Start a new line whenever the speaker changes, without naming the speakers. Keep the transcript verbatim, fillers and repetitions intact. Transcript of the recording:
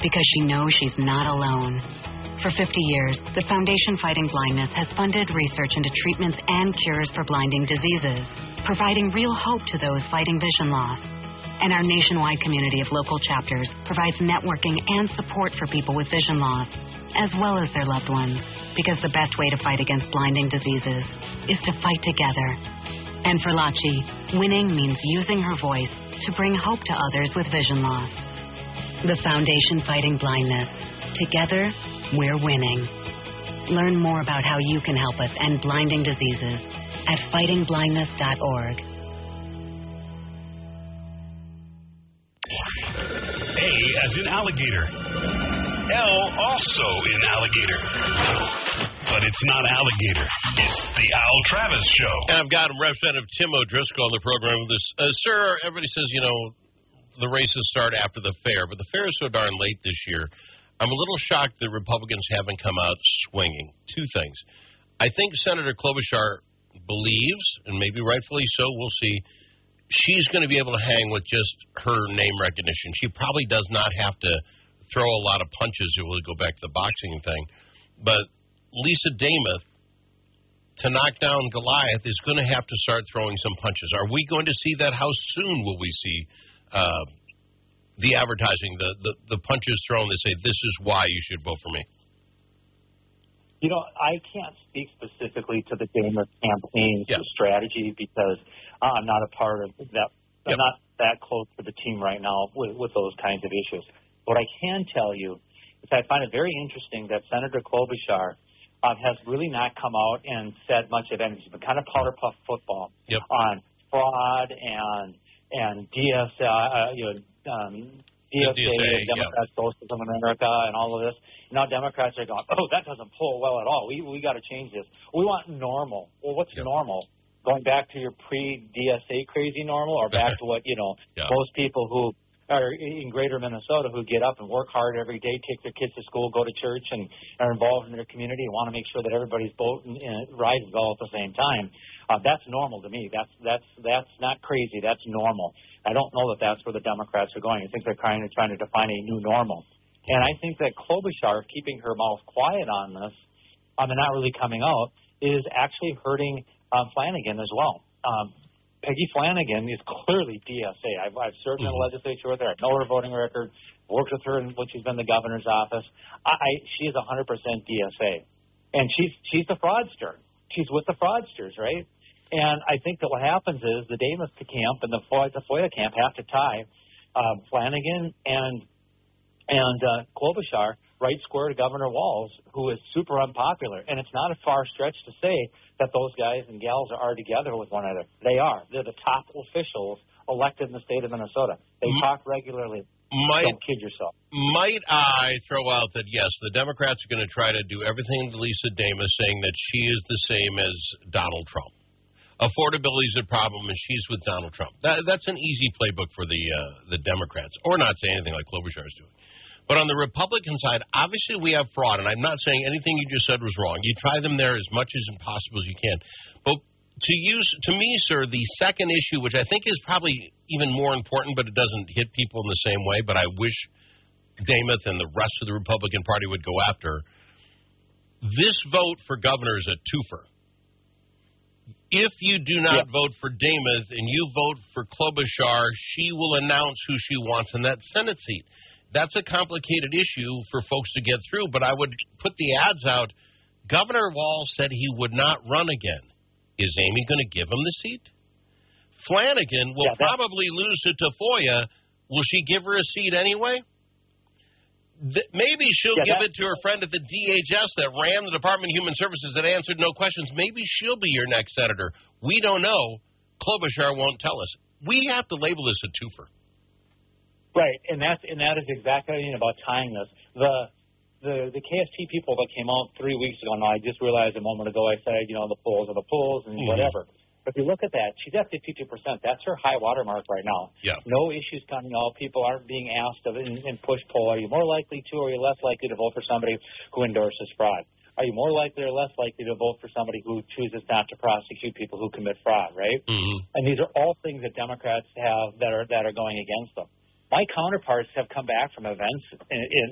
because she knows she's not alone. For fifty years, the Foundation Fighting Blindness has funded research into treatments and cures for blinding diseases, providing real hope to those fighting vision loss. And our nationwide community of local chapters provides networking and support for people with vision loss, as well as their loved ones, because the best way to fight against blinding diseases is to fight together. And for Lachi, winning means using her voice to bring hope to others with vision loss. The Foundation Fighting Blindness. Together, we're winning. Learn more about how you can help us end blinding diseases at fighting blindness dot org.
A as in alligator. L also in alligator. But it's not alligator. It's the Al Travis Show.
And I've got Representative Tim O'Driscoll on the program with this. Uh, sir, everybody says, you know, the races start after the fair, but the fair is so darn late this year. I'm a little shocked that Republicans haven't come out swinging. Two things. I think Senator Klobuchar believes, and maybe rightfully so, we'll see, she's going to be able to hang with just her name recognition. She probably does not have to throw a lot of punches. It will go back to the boxing thing. But Lisa Demuth, to knock down Goliath, is going to have to start throwing some punches. Are we going to see that? How soon will we see uh, the advertising, the, the, the punches thrown that say, this is why you should vote for me?
You know, I can't speak specifically to the Demuth campaign's
yeah.
strategy because I'm not a part of that. I'm
yep.
not that close to the team right now with, with those kinds of issues. What I can tell you is I find it very interesting that Senator Klobuchar uh, has really not come out and said much of anything. She's been kind of powder puff football
yep.
on fraud and and D S A, uh, you know, um, D S A,
D S A
Democrat
yeah.
Socialism America, and all of this. Now Democrats are going, oh, that doesn't pull well at all. We we got to change this. We want normal. Well, what's
yep.
normal? Going back to your pre-D S A crazy normal, or back to what you know
yeah.
most people who are in greater Minnesota who get up and work hard every day, take their kids to school, go to church, and are involved in their community and want to make sure that everybody's boat and, and rises all at the same time. Uh, that's normal to me. That's that's that's not crazy. That's normal. I don't know that that's where the Democrats are going. I think they're kind of trying to define a new normal. And I think that Klobuchar, keeping her mouth quiet on this, um, and not really coming out, is actually hurting um, Flanagan as well. Um, Peggy Flanagan is clearly D S A. I've, I've served mm-hmm. in the legislature with her. I know her voting record. Worked with her when she's been in the governor's office. I, I, she is one hundred percent D S A. And she's she's the fraudster. She's with the fraudsters, right? And I think that what happens is the Demuth camp and the FOIA, the FOIA camp have to tie uh, Flanagan and and uh, Klobuchar right square to Governor Walz, who is super unpopular. And it's not a far stretch to say that those guys and gals are together with one another. They are. They're the top officials elected in the state of Minnesota. They mm-hmm. talk regularly.
Might,
Don't kid yourself.
Might I throw out that, yes, the Democrats are going to try to do everything to Lisa Demuth, saying that she is the same as Donald Trump. Affordability is a problem, and she's with Donald Trump. That, that's an easy playbook for the uh, the Democrats, or not say anything like Klobuchar is doing. But on the Republican side, obviously we have fraud, and I'm not saying anything you just said was wrong. You try them there as much as impossible as you can. But to use, to me, sir, the second issue, which I think is probably even more important, but it doesn't hit people in the same way, but I wish Demuth and the rest of the Republican Party would go after, this vote for governor is a twofer. If you do not yeah. vote for Demuth and you vote for Klobuchar, she will announce who she wants in that Senate seat. That's a complicated issue for folks to get through, but I would put the ads out. Governor Walz said he would not run again. Is Amy going to give him the seat? Flanagan will yeah, probably lose it to FOIA. Will she give her a seat anyway? Th- maybe she'll yeah, give it to her friend at the D H S that ran the Department of Human Services that answered no questions. Maybe she'll be your next senator. We don't know. Klobuchar won't tell us. We have to label this a twofer.
Right, and that's and that is exactly what I mean about tying this. The the the K S T people that came out three weeks ago. Now I just realized a moment ago I said you know the polls are the polls and mm-hmm. whatever. But if you look at that, she's at fifty-two percent. That's her high water mark right now.
Yeah.
No issues coming out. People aren't being asked of in, in push poll. Are you more likely to, or are you less likely to vote for somebody who endorses fraud? Are you more likely or less likely to vote for somebody who chooses not to prosecute people who commit fraud? Right.
Mm-hmm.
And these are all things that Democrats have that are that are going against them. My counterparts have come back from events in, in